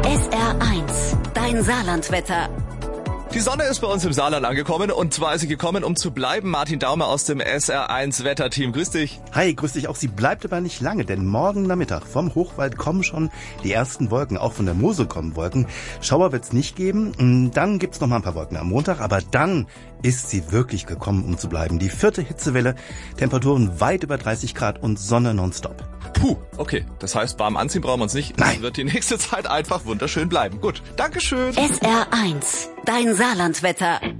SR1, dein Saarlandwetter. Die Sonne ist bei uns im Saarland angekommen und zwar ist sie gekommen, um zu bleiben. Martin Daumer aus dem SR1 Wetterteam. Grüß dich. Hi, grüß dich auch. Sie bleibt aber nicht lange, denn morgen Nachmittag vom Hochwald kommen schon die ersten Wolken. Auch von der Mosel kommen Wolken. Schauer wird's nicht geben. Dann gibt's noch mal ein paar Wolken am Montag, aber dann ist sie wirklich gekommen, um zu bleiben. Die 4. Hitzewelle, Temperaturen weit über 30 Grad und Sonne nonstop. Puh, okay. Das heißt, warm anziehen brauchen wir uns nicht. Nein. Das wird die nächste Zeit einfach wunderschön bleiben. Gut, Dankeschön. SR1, dein Saarlandwetter.